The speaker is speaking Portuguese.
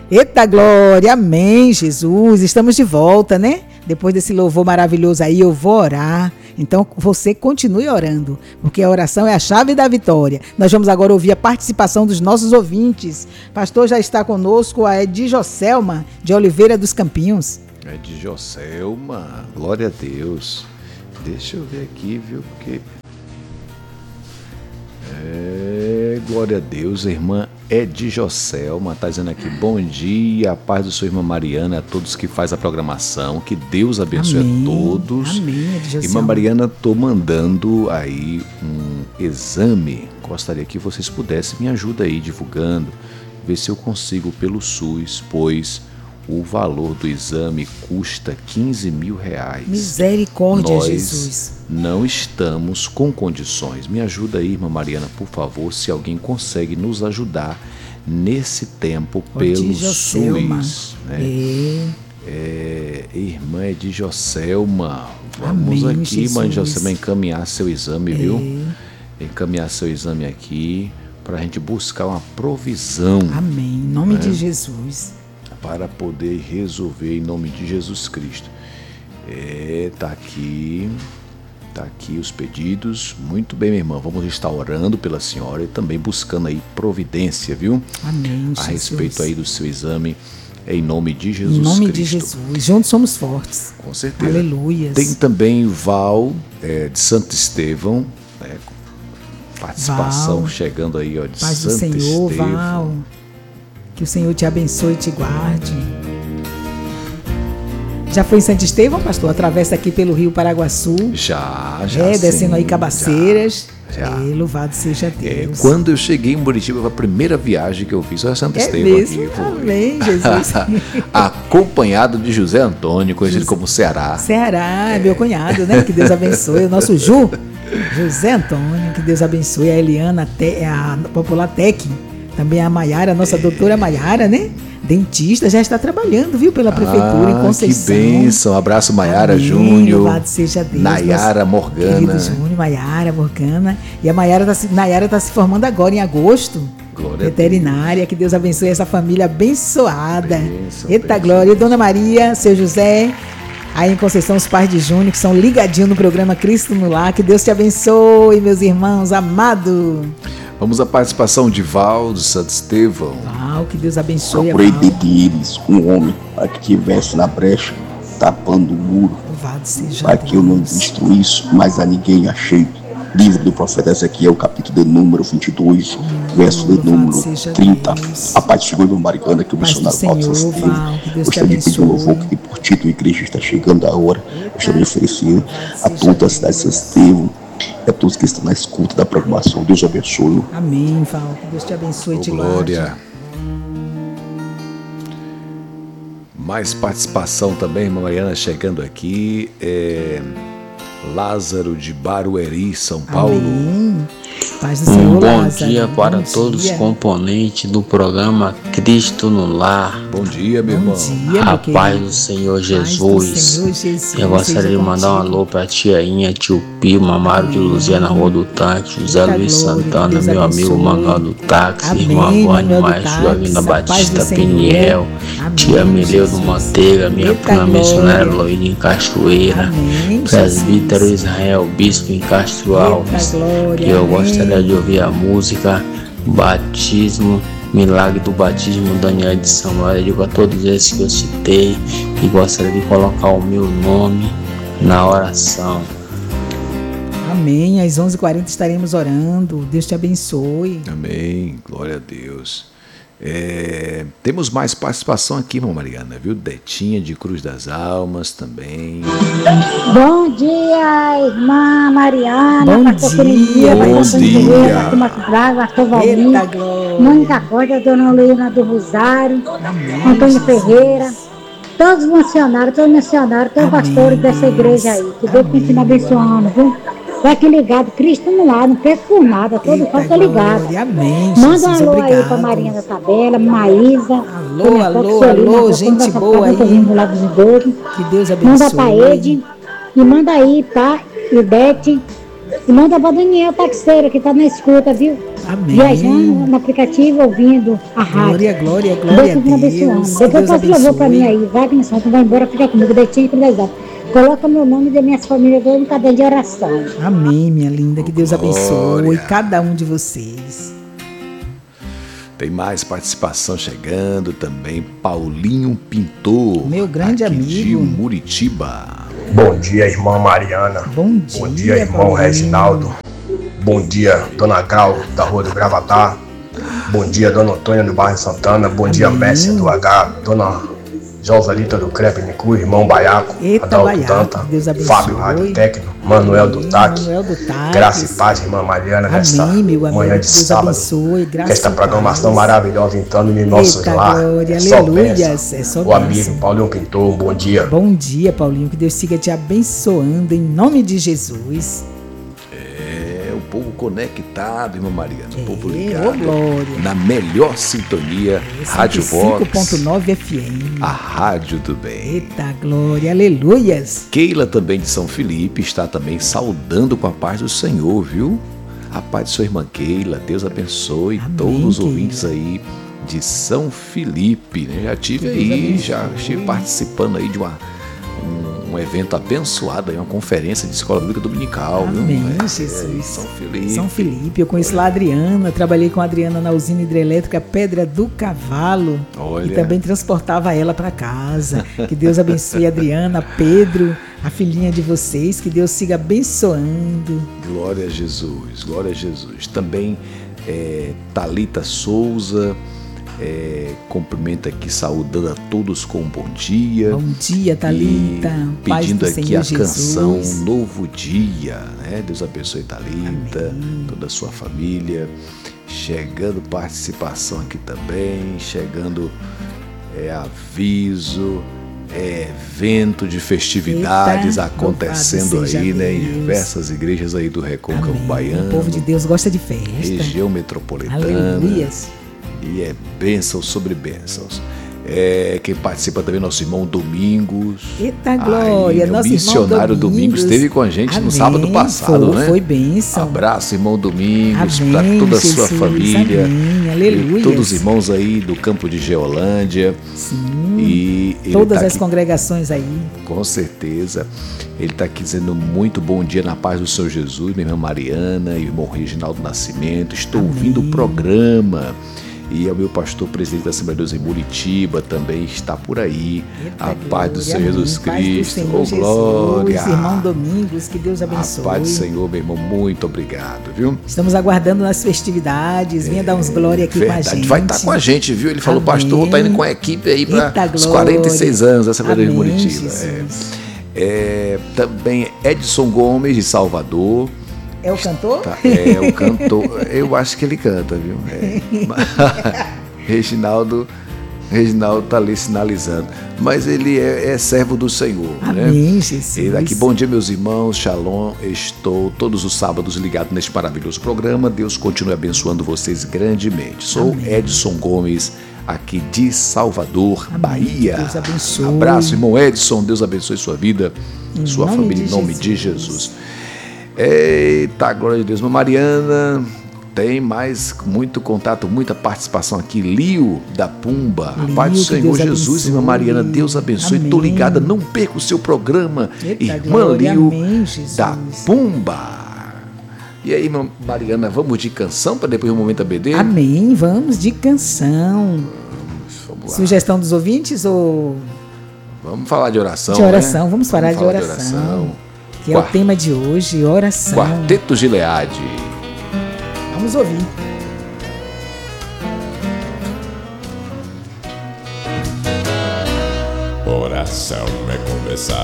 Eita glória, amém, Jesus. Estamos de volta, né? Depois desse louvor maravilhoso aí, eu vou orar. Então, você continue orando, porque a oração é a chave da vitória. Nós vamos agora ouvir a participação dos nossos ouvintes. Pastor, já está conosco a Edjoselma, de Oliveira dos Campinhos. Edjoselma, glória a Deus. Deixa eu ver aqui, viu, porque... glória a Deus, a irmã Edjoselma está dizendo aqui, bom dia, a paz do sua irmã Mariana, a todos que faz a programação, que Deus abençoe a todos. Amém, Edjoselma. Irmã Mariana, estou mandando aí um exame, gostaria que vocês pudessem me ajudar aí divulgando, ver se eu consigo pelo SUS, pois o valor do exame custa R$15 mil. Misericórdia, Nós Jesus. Não estamos com condições. Me ajuda aí, irmã Mariana, por favor, se alguém consegue nos ajudar nesse tempo pelo SUS. Né? Irmã Edjoselma, vamos Amém, aqui, Jesus. irmã Edjoselma, encaminhar seu exame, viu? Encaminhar seu exame aqui para a gente buscar uma provisão. Amém, em nome de Jesus. Para poder resolver em nome de Jesus Cristo. Tá aqui os pedidos. Muito bem, minha irmã, vamos estar orando pela senhora e também buscando aí providência, viu? Amém, a respeito aí do seu exame, em nome de Jesus Cristo. Em nome de Jesus, juntos somos fortes. Com certeza. Aleluia. Tem também Val, de Santo Estevão, né? Participação Val, chegando aí, ó, de paz Santo do Senhor, Estevão. Val. Que o Senhor te abençoe e te guarde. Já foi em Santo Estevão, pastor? Atravessa aqui pelo Rio Paraguaçu. Já. Descendo aí Cabaceiras. Já. Louvado seja Deus. Quando eu cheguei em Muritiba, foi a primeira viagem que eu fiz. Olha Santo Estevão mesmo? aqui. Amém, Jesus. Acompanhado de José Antônio, conhecido como Ceará. Ceará, meu cunhado, né? Que Deus abençoe. O nosso José Antônio, que Deus abençoe. A Eliana, a popular Tec. Também a Maiara, a nossa doutora Maiara, né? Dentista, já está trabalhando, viu? Pela prefeitura em Conceição. Que bênção. Abraço, Maiara Júnior. Louvado seja Deus. Nayara Morgana. Querido Júnior, Maiara Morgana. E a Nayara está se formando agora em agosto. Glória veterinária. Que Deus abençoe essa família abençoada. Bênção, Eita bênção. glória. E Dona Maria, seu José, aí em Conceição, os pais de Júnior, que são ligadinhos no programa Cristo no Lar. Que Deus te abençoe, meus irmãos amados. Vamos à participação de Val, do Santo Estevão. Val, que Deus abençoe. Procurei pedir-lhes um homem para que estivesse na brecha, tapando o muro, para que eu não destruísse, mas a ninguém achei. Livro do profeta Ezequiel, capítulo de número 22, verso de número 30. A paz chegou do Maricana, que o missionário Paulo Sesteu. Gostaria de pedir um louvor que por título a igreja está chegando a hora. Gostaria de oferecer a toda a cidade de Sesteu, a todos que estão na escuta da programação. Deus abençoe. Amém, Val. Que Deus te abençoe e te guarde. Glória. Mais participação também, irmã Mariana, chegando aqui. Lázaro de Barueri, São Paulo. Amém. Paz do Senhor, bom Lázaro. dia para Bom todos dia. os componentes do programa Cristo no Lar. Bom dia, meu irmão. Dia, A meu paz querido. do Senhor Paz Jesus. do Senhor Jesus. Eu gostaria Seja de mandar um contigo. alô para a tia Inha, tio Pio, Mamário de Luzia na Rua do Tanque, José Eita Luiz glória, Santana, Deus meu abençoe. amigo Manuel do Táxi, Amém, irmã Vânia Manuel do Maestro, Joaquina Táxi, a paz do Batista Senhor. Piniel, Amém, tia Mileu do Jesus. Manteiga, minha Eita prima glória. missionária Loína em Cachoeira, Amém, presbítero Jesus. Israel, bispo em Castro Alves. Eita glória, E eu amém. gostaria de ouvir a música Batismo, Milagre do Batismo, Daniel de Samuel. Eu digo a todos esses que eu citei e gostaria de colocar o meu nome na oração. Amém. Às 11h40 estaremos orando. Deus te abençoe. Amém. Glória a Deus. Temos mais participação aqui, irmã Mariana, viu? Detinha de Cruz das Almas também. Bom dia, irmã Mariana, Bom pastor dia, Queridinha, bom pastor dia. Ferreira, pastor Marcos Braga, pastor Valmir, Eita glória. Mônica Costa, dona Leina do Rosário, Amém, Antônio Jesus. Ferreira, todos os missionários, todos Amém, pastores dessa igreja aí, que Deus amém. continue abençoando, viu? Fique ligado, Cristo no ar, não perca por nada, todo mundo fica ligado. glória. Amém, Manda Jesus. um alô aí Obrigado. pra Marinha da Tabela, Maísa, Alô, alô, alô, gente boa aí. Do Lago de Douro. Que Deus Manda abençoe. pra Ed e manda aí pra Ivete E manda para Daniel, taxeiro, que está na escuta, viu? Amém. Viajando no aplicativo, ouvindo a rádio. Glória a Deus. Deus. Depois você levou para mim aí. Wagner Santos, vai embora, fica comigo. Deitinho com Deus. Coloca meu nome e da minha família todo no caderno de oração. Amém, minha linda. Que Deus abençoe cada um de vocês. Tem mais participação chegando também. Paulinho Pintor. Meu grande aqui amigo. de Muritiba. Bom dia, irmã Mariana. Bom dia. Bom dia, irmão Paulinho. Reginaldo. Bom dia, dona Gal, da Rua do Gravatá. Bom dia, dona Antônia do Bairro Santana. Bom dia, Messi do H. Dona Joselita do Crepe Nicu, irmão Baiaco, Adalto Tanta, Fábio Rádio Técnico, Manuel do TAC, graça e paz, irmã Mariana, nesta manhã de sábado, que esta programação maravilhosa entrando em nossos lares, só bênção. O amigo Paulinho Pintor, um bom dia. Bom dia, Paulinho, que Deus siga te abençoando em nome de Jesus. O povo conectado, irmã Mariana, o povo ligado na melhor sintonia, Rádio Vox 5.9 FM, a rádio do bem. Eita glória, aleluias. Keila também de São Felipe está também saudando com a paz do Senhor, viu? A paz de sua irmã Keila, Deus abençoe. Amém, todos os ouvintes aí de São Felipe, né? Já estive aí, já estive participando aí de um evento abençoado, uma conferência de escola bíblica dominical. Amém, viu? Jesus. São Felipe. São Felipe, eu conheço lá a Adriana, trabalhei com a Adriana na usina hidrelétrica Pedra do Cavalo. Olha. E também transportava ela para casa. Que Deus abençoe a Adriana, Pedro, a filhinha de vocês, que Deus siga abençoando. Glória a Jesus, glória a Jesus. Também Thalita Souza, cumprimenta aqui, saudando a todos com um bom dia. Bom dia, Thalita. Pedindo aqui Senhor a canção Jesus. Novo Dia, né? Deus abençoe Thalita, Amém. toda a sua família. Chegando participação aqui também, chegando aviso, evento de festividades. Eita, acontecendo aí, né? Em diversas igrejas aí do Recôncavo Baiano. O povo de Deus gosta de festa. Região metropolitana. Aleluias. E bênçãos sobre bênçãos. Quem participa também, nosso irmão Domingos. Eita glória, aí, nosso missionário irmão Domingos esteve com a gente. Amém. No sábado passado, né? Foi bênção. Abraço, irmão Domingos, para toda a sua Jesus, família. Amém. Aleluia. Todos os irmãos aí do campo de Geolândia. Sim. E todas tá as aqui, congregações aí. Com certeza. Ele está aqui dizendo muito bom dia na paz do Senhor Jesus, minha irmã Mariana e o irmão Reginaldo Nascimento. Estou ouvindo o programa. E é o meu pastor presidente da Assembleia de Deus em Muritiba, também está por aí. Eita, a paz do Senhor Jesus Cristo. Oh, glória. Irmão Domingos, que Deus abençoe. A paz do Senhor, meu irmão, muito obrigado, viu? Estamos aguardando nas festividades. Venha dar uns glória aqui verdade. com a gente. Vai estar com a gente, viu? Ele falou, pastor, está indo com a equipe aí para os 46 anos da Assembleia de Muritiba. Também Edson Gomes, de Salvador. É o cantor? O cantor. Eu acho que ele canta, viu? Reginaldo está ali sinalizando. Mas ele é servo do Senhor. Amém, né? Jesus. Ele aqui, bom dia, meus irmãos. Shalom. Estou todos os sábados ligado neste maravilhoso programa. Deus continue abençoando vocês grandemente. Sou Amém. Edson Gomes, aqui de Salvador, Amém. Bahia. Deus abençoe. Abraço, irmão Edson. Deus abençoe sua vida, sua família, em nome de Jesus. Eita, glória de Deus. Mariana, tem mais muito contato, muita participação aqui. Lio da Pumba. A paz do Senhor Jesus, irmã Mariana, Deus abençoe. Estou ligada, não perca o seu programa. Eita, irmã glória, Lio amém, da Pumba. E aí, irmã Mariana, vamos de canção para depois o momento ABD? Amém, vamos de canção. Vamos lá. Sugestão dos ouvintes ou... Vamos falar de oração, De oração, né? vamos falar de oração. Que é o tema de hoje, oração. Quarteto Gileade. Vamos ouvir. Oração é conversar